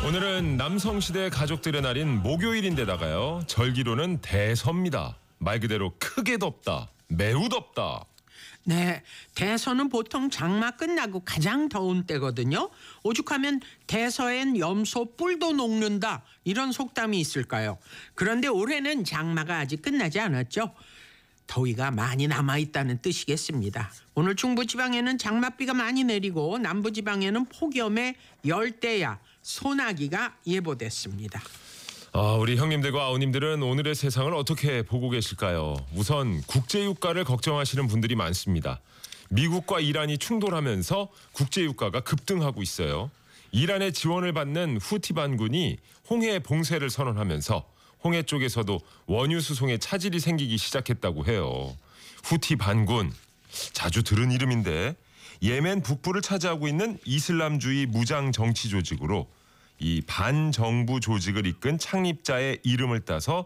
오늘은 남성시대 가족들의 날인 목요일인데다가요. 절기로는 대서입니다. 말 그대로 크게 덥다, 매우 덥다. 네, 대서는 보통 장마 끝나고 가장 더운 때거든요. 오죽하면 대서엔 염소 뿔도 녹는다 이런 속담이 있을까요? 그런데 올해는 장마가 아직 끝나지 않았죠. 더위가 많이 남아있다는 뜻이겠습니다. 오늘 중부지방에는 장맛비가 많이 내리고 남부지방에는 폭염에 열대야, 소나기가 예보됐습니다. 우리 형님들과 아우님들은 오늘의 세상을 어떻게 보고 계실까요? 우선 국제유가를 걱정하시는 분들이 많습니다. 미국과 이란이 충돌하면서 국제유가가 급등하고 있어요. 이란의 지원을 받는 후티 반군이 홍해 봉쇄를 선언하면서 홍해 쪽에서도 원유 수송에 차질이 생기기 시작했다고 해요. 후티 반군, 자주 들은 이름인데 예멘 북부를 차지하고 있는 이슬람주의 무장 정치 조직으로 이 반정부 조직을 이끈 창립자의 이름을 따서